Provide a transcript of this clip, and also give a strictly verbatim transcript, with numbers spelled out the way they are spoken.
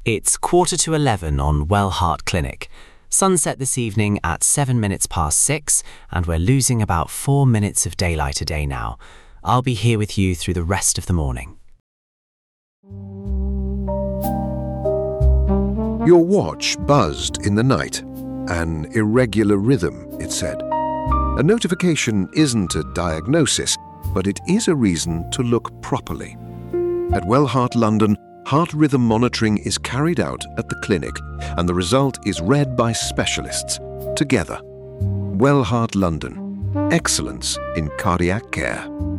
It's quarter to eleven on Wellheart Clinic. Sunset this evening at seven minutes past six, and we're losing about four minutes of daylight a day now. I'll be here with you through the rest of the morning. Your watch buzzed in the night. An irregular rhythm, it said. A notification isn't a diagnosis, but it is a reason to look properly. At Wellheart London, heart rhythm monitoring is carried out at the clinic, and the result is read by specialists, together. Wellheart London. Excellence in cardiac care.